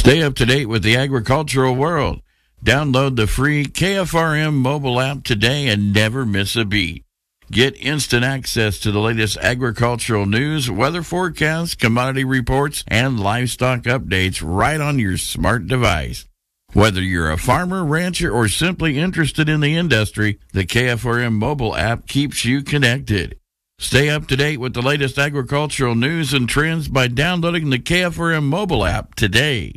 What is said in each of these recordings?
Stay up to date with the agricultural world. Download the free KFRM mobile app today and never miss a beat. Get instant access to the latest agricultural news, weather forecasts, commodity reports, and livestock updates right on your smart device. Whether you're a farmer, rancher, or simply interested in the industry, the KFRM mobile app keeps you connected. Stay up to date with the latest agricultural news and trends by downloading the KFRM mobile app today.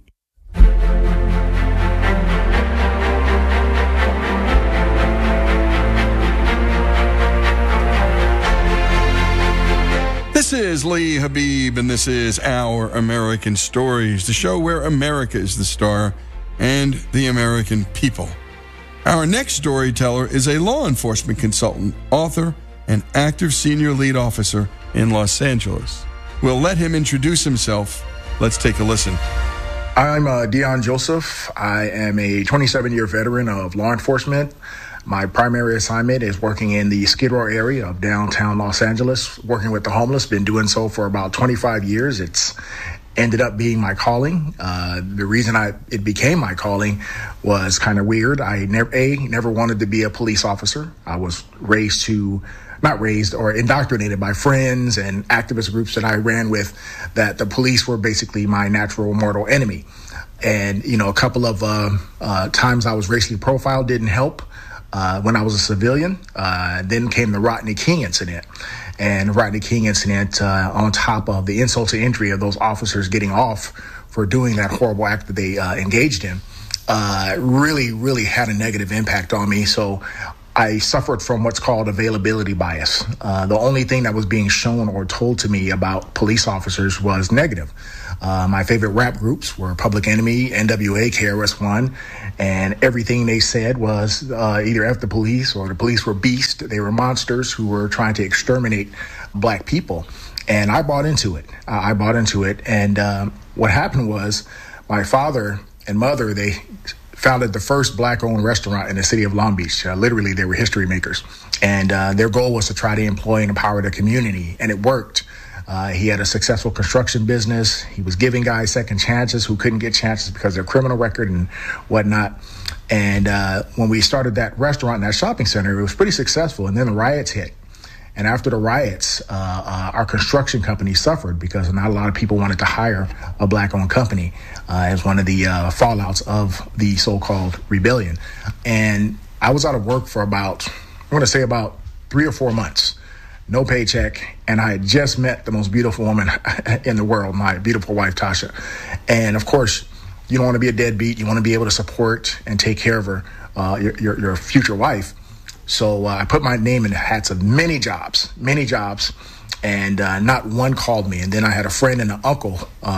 This is Lee Habib, and this is Our American Stories, the show where America is the star and the American people. Our next storyteller is a law enforcement consultant, author, and active senior lead officer in Los Angeles. We'll let him introduce himself. Let's take a listen. I'm Dion Joseph. I am a 27-year veteran of law enforcement. My primary assignment is working in the Skid Row area of downtown Los Angeles, working with the homeless. Been doing so for about 25 years. It's ended up being my calling. The reason it became my calling was kind of weird. I never wanted to be a police officer. I was indoctrinated by friends and activist groups that I ran with that the police were basically my natural mortal enemy. And, a couple of times I was racially profiled didn't help. When I was a civilian, then came the Rodney King incident. And the Rodney King incident, on top of the insult to injury of those officers getting off for doing that horrible act that they engaged in, really, really had a negative impact on me. So I suffered from what's called availability bias. The only thing that was being shown or told to me about police officers was negative. My favorite rap groups were Public Enemy, NWA, KRS-One, and everything they said was either F the police or the police were beasts. They were monsters who were trying to exterminate black people. And I bought into it. And what happened was my father and mother, they founded the first black-owned restaurant in the city of Long Beach. Literally, they were history makers. And their goal was to try to employ and empower the community, and it worked. He had a successful construction business. He was giving guys second chances who couldn't get chances because of their criminal record and whatnot. And when we started that restaurant in that shopping center, it was pretty successful. And then the riots hit. And after the riots, our construction company suffered because not a lot of people wanted to hire a black-owned company as one of the fallouts of the so-called rebellion. And I was out of work for about 3 or 4 months. No paycheck, and I had just met the most beautiful woman in the world, my beautiful wife, Tasha. And of course, you don't want to be a deadbeat. You want to be able to support and take care of her, your future wife. So I put my name in the hats of many jobs, and not one called me. And then I had a friend and an uncle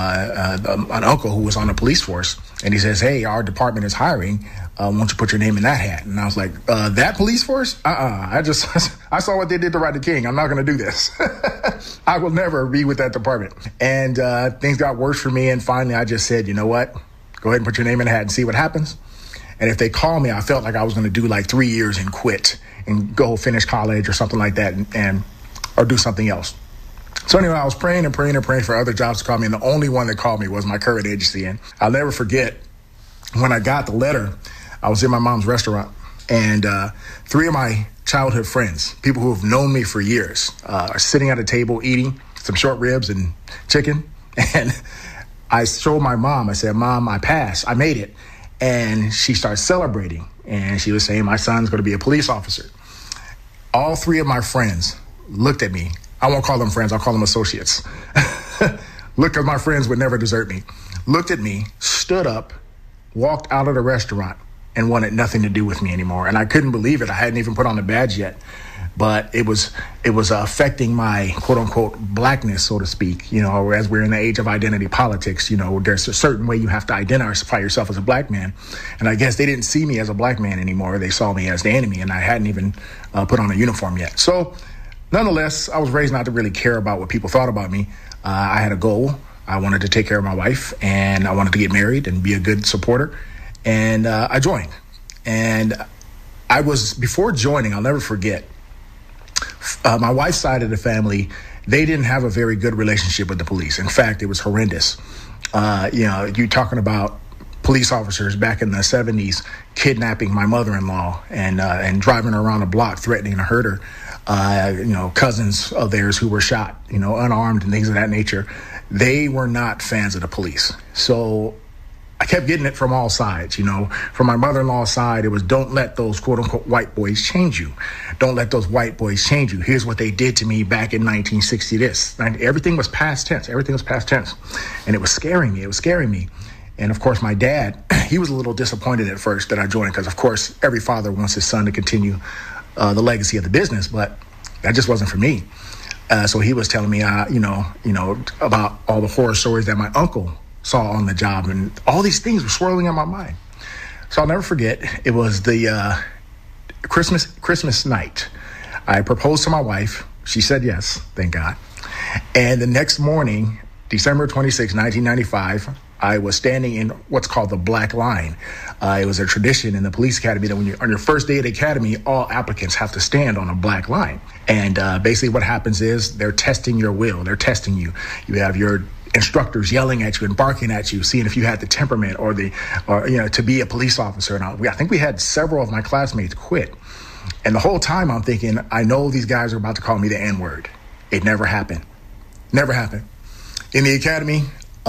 who was on the police force, and he says, "Hey, our department is hiring. Why don't you put your name in that hat?" And I was like, "That police force? I saw what they did to Rodney King. I'm not going to do this. I will never be with that department." And things got worse for me. And finally, I just said, "You know what? Go ahead and put your name in the hat and see what happens." And if they call me, I felt like I was going to do like 3 years and quit and go finish college or something like that or do something else. So anyway, I was praying for other jobs to call me. And the only one that called me was my current agency. And I'll never forget when I got the letter, I was in my mom's restaurant, and 3 of my childhood friends, people who have known me for years, are sitting at a table eating some short ribs and chicken. And I showed my mom, I said, "Mom, I passed. I made it." And she started celebrating, and she was saying, "My son's going to be a police officer." All 3 of my friends looked at me. I won't call them friends. I'll call them associates. Look, because my friends would never desert me. Looked at me, stood up, walked out of the restaurant, and wanted nothing to do with me anymore. And I couldn't believe it. I hadn't even put on the badge yet. But it was affecting my quote-unquote blackness, so to speak. As we're in the age of identity politics, there's a certain way you have to identify yourself as a black man. And I guess they didn't see me as a black man anymore. They saw me as the enemy, and I hadn't even put on a uniform yet. So nonetheless, I was raised not to really care about what people thought about me. I had a goal. I wanted to take care of my wife, and I wanted to get married and be a good supporter. And I joined. And before joining, I'll never forget, my wife's side of the family, they didn't have a very good relationship with the police. In fact, it was horrendous. You talking about police officers back in the 70s kidnapping my mother-in-law and driving her around the block threatening to hurt her. Cousins of theirs who were shot, unarmed and things of that nature. They were not fans of the police. So I kept getting it from all sides, From my mother-in-law's side, it was, don't let those quote-unquote white boys change you. Don't let those white boys change you. Here's what they did to me back in 1960 this. Everything was past tense. And it was scaring me. And, of course, my dad, he was a little disappointed at first that I joined because, of course, every father wants his son to continue the legacy of the business, but that just wasn't for me. So he was telling me, about all the horror stories that my uncle saw on the job, and all these things were swirling in my mind. So I'll never forget, it was the Christmas night. I proposed to my wife. She said yes, thank God. And the next morning, December 26, 1995, I was standing in what's called the Black Line. It was a tradition in the police academy that when you're on your first day at the academy, all applicants have to stand on a black line. And basically what happens is they're testing your will. They're testing you. You have your instructors yelling at you and barking at you, seeing if you had the temperament or to be a police officer. And I think we had several of my classmates quit. And the whole time I'm thinking, I know these guys are about to call me the N-word. It never happened. Never happened. In the academy,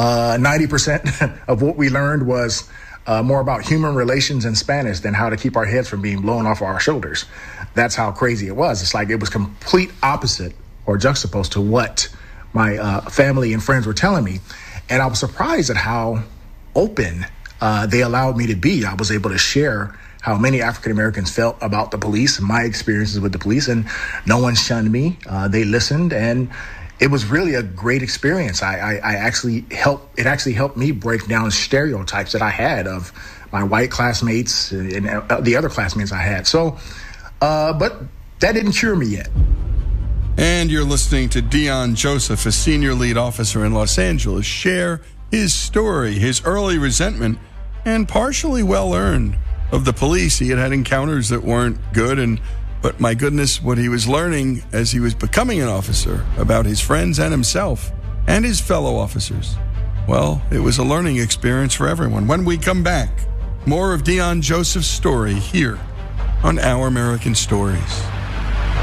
90% of what we learned was more about human relations in Spanish than how to keep our heads from being blown off our shoulders. That's how crazy it was. It's like it was complete opposite or juxtaposed to what my family and friends were telling me. And I was surprised at how open they allowed me to be. I was able to share how many African Americans felt about the police and my experiences with the police, and no one shunned me. They listened, and it was really a great experience. It actually helped me break down stereotypes that I had of my white classmates and the other classmates I had. So, but that didn't cure me yet. And you're listening to Dion Joseph, a senior lead officer in Los Angeles, share his story, his early resentment, and partially well-earned of the police. He had encounters that weren't good, but my goodness, what he was learning as he was becoming an officer about his friends and himself and his fellow officers. Well, it was a learning experience for everyone. When we come back, more of Dion Joseph's story here on Our American Stories.